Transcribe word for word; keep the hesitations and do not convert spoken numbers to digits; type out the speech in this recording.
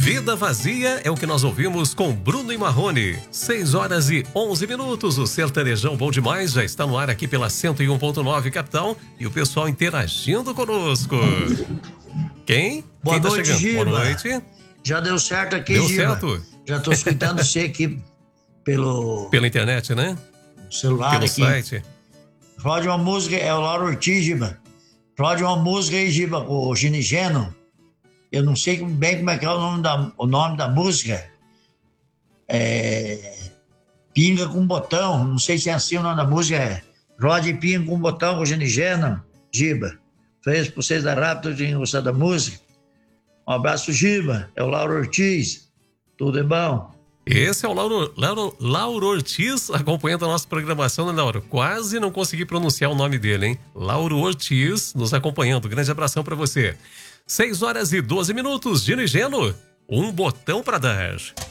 Vida Vazia é o que nós ouvimos com Bruno e Marrone. seis horas e onze minutos. O Sertanejão Bom Demais já está no ar aqui pela cento e um ponto nove Capital e o pessoal interagindo conosco. Quem? Boa Quem tá noite, chegando? Giba. Boa noite. Já deu certo aqui, Deu Giba. certo? Já estou escutando você aqui pelo Pela internet, né? celular Pelo aqui. site. Rode uma música, é o Lauro Ortiz, Giba. Rode uma música aí, Giba, com o Ginigeno. Eu não sei bem como é que é o nome da, o nome da música. É... Pinga com Botão. Não sei se é assim o nome da música. É Rode Pinga com Botão com o Ginigeno. Giba. Fez para vocês da Rápido de gostar da música. Um abraço, Giba. É o Lauro Ortiz. Tudo é bom? Esse é o Lauro, Lauro, Lauro Ortiz acompanhando a nossa programação, né, Lauro? Quase não consegui pronunciar o nome dele, hein? Lauro Ortiz nos acompanhando. Grande abração para você. seis horas e doze minutos. Gino e Geno, um botão para dar.